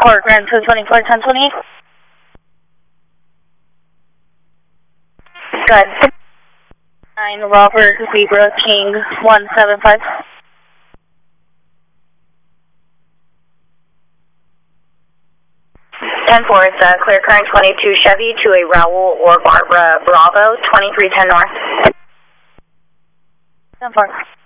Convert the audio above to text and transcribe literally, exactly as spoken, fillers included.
Port Grand two twenty-four, ten twenty-eight. Good. nine Robert Zebra King one seven five. ten four, it's a clear current twenty-two Chevy to a Raul or Barbara Bravo, twenty-three ten north. ten four.